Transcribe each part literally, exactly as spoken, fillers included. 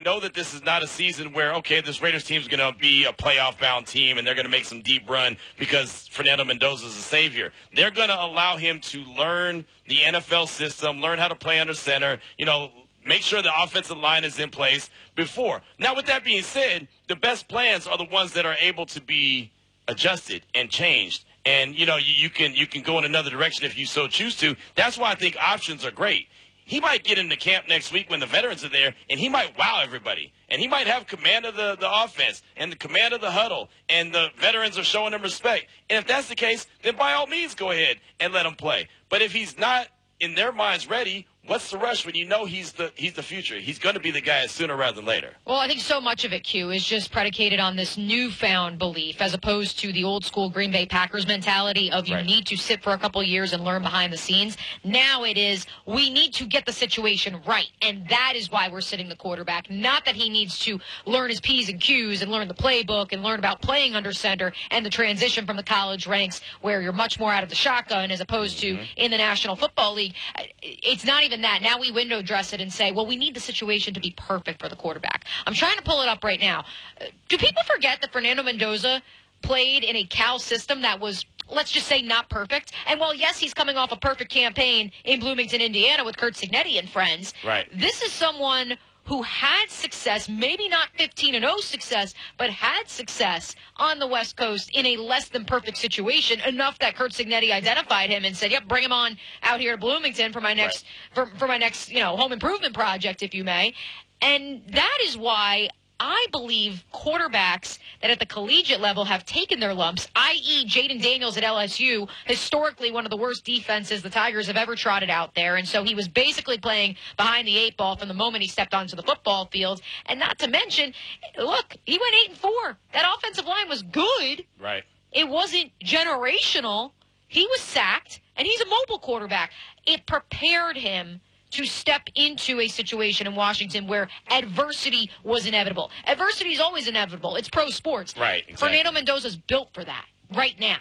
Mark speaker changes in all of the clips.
Speaker 1: know that this is not a season where, okay, this Raiders team is going to be a playoff-bound team and they're going to make some deep run because Fernando Mendoza is a savior. They're going to allow him to learn the N F L system, learn how to play under center, you know, make sure the offensive line is in place before. Now, with that being said, the best plans are the ones that are able to be adjusted and changed. And, you know, you, you can you can go in another direction if you so choose to. That's why I think options are great. He might get into camp next week when the veterans are there, and he might wow everybody. And he might have command of the, the offense and the command of the huddle, and the veterans are showing him respect. And if that's the case, then by all means go ahead and let him play. But if he's not, in their minds, ready, what's the rush when you know he's the he's the future? He's going to be the guy sooner rather than later.
Speaker 2: Well, I think so much of it, Q, is just predicated on this newfound belief as opposed to the old school Green Bay Packers mentality of you
Speaker 1: Right.
Speaker 2: need to sit for a couple years and learn behind the scenes. Now it is we need to get the situation right, and that is why we're sitting the quarterback. Not that he needs to learn his P's and Q's and learn the playbook and learn about playing under center and the transition from the college ranks where you're much more out of the shotgun as opposed
Speaker 1: Mm-hmm.
Speaker 2: to in the National Football League. It's not even that. Now we window dress it and say, well, we need the situation to be perfect for the quarterback. I'm trying to pull it up right now. Do people forget that Fernando Mendoza played in a Cal system that was, let's just say, not perfect? And while, yes, he's coming off a perfect campaign in Bloomington, Indiana with Kurt Signetti and friends,
Speaker 1: Right.
Speaker 2: this is someone who had success, maybe not fifteen and oh success, but had success on the West Coast in a less than perfect situation, enough that Kurt Signetti identified him and said, yep, bring him on out here to Bloomington for my next
Speaker 1: Right.
Speaker 2: for, for my next, you know, home improvement project, if you may. And that is why I believe quarterbacks that at the collegiate level have taken their lumps, that is. Jaden Daniels at L S U, historically one of the worst defenses the Tigers have ever trotted out there. And so he was basically playing behind the eight ball from the moment he stepped onto the football field. And not to mention, look, he went eight and four. That offensive line was good.
Speaker 1: Right.
Speaker 2: It wasn't generational. He was sacked, and he's a mobile quarterback. It prepared him to step into a situation in Washington where adversity was inevitable. Adversity is always inevitable. It's pro sports.
Speaker 1: Right, exactly.
Speaker 2: Fernando Mendoza's built for that right now.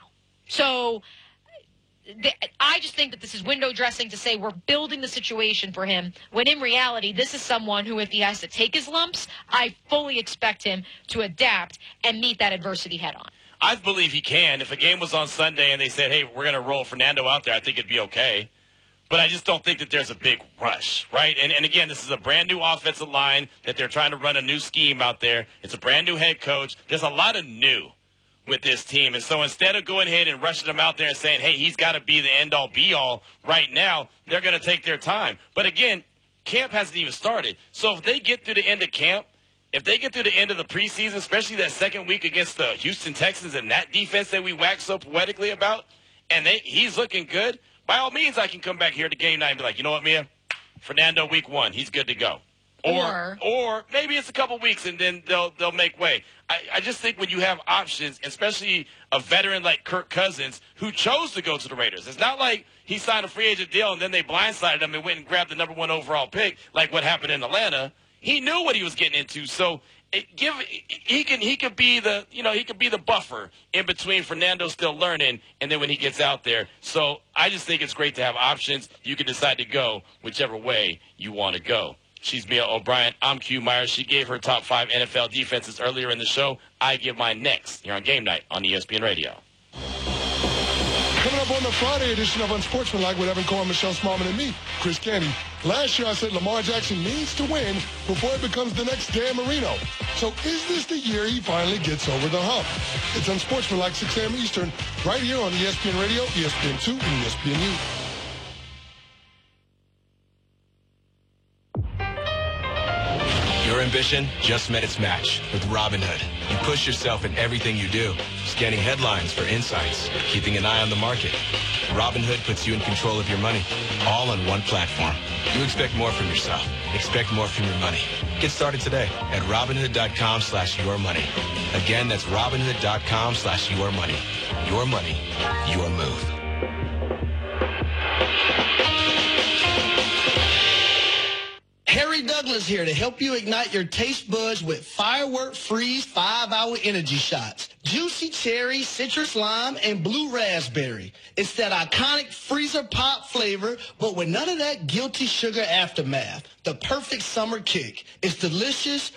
Speaker 2: So th- I just think that this is window dressing to say we're building the situation for him, when in reality, this is someone who, if he has to take his lumps, I fully expect him to adapt and meet that adversity head on.
Speaker 1: I believe he can. If a game was on Sunday and they said, hey, we're going to roll Fernando out there, I think it'd be okay. But I just don't think that there's a big rush, right? And, and again, this is a brand-new offensive line that they're trying to run a new scheme out there. It's a brand-new head coach. There's a lot of new with this team. And so instead of going ahead and rushing him out there and saying, hey, he's got to be the end-all, be-all right now, they're going to take their time. But again, camp hasn't even started. So if they get through the end of camp, if they get through the end of the preseason, especially that second week against the Houston Texans and that defense that we wax so poetically about, and they, he's looking good, by all means, I can come back here to game night and be like, you know what, Mia? Fernando, week one, he's good to go. Or,
Speaker 2: Or,
Speaker 1: or maybe it's a couple weeks and then they'll they'll make way. I, I just think when you have options, especially a veteran like Kirk Cousins, who chose to go to the Raiders, it's not like he signed a free agent deal and then they blindsided him and went and grabbed the number one overall pick, like what happened in Atlanta. He knew what he was getting into, so it, give he can he could be the you know he could be the buffer in between Fernando still learning and then when he gets out there. So I just think it's great to have options. You can decide to go whichever way you want to go. She's Mia O'Brien. I'm Q Myers. She gave her top five N F L defenses earlier in the show. I give mine next here on Game Night on E S P N Radio.
Speaker 3: Coming up on the Friday edition of Unsportsmanlike with Evan Cohen, Michelle Smallman, and me, Chris Candy. Last year I said Lamar Jackson needs to win before he becomes the next Dan Marino. So is this the year he finally gets over the hump? It's Unsportsmanlike, six a.m. Eastern, right here on E S P N Radio, E S P N two, and E S P N U.
Speaker 4: Your ambition just met its match with Robinhood. You push yourself in everything you do, scanning headlines for insights, keeping an eye on the market. Robinhood puts you in control of your money, all on one platform. You expect more from yourself. Expect more from your money. Get started today at Robinhood.com slash your money. Again, that's Robinhood.com slash your money. Your money, your move.
Speaker 5: Harry Douglas here to help you ignite your taste buds with Firework Freeze five hour energy shots. Juicy cherry, citrus lime, and blue raspberry. It's that iconic freezer pop flavor, but with none of that guilty sugar aftermath. The perfect summer kick. It's delicious,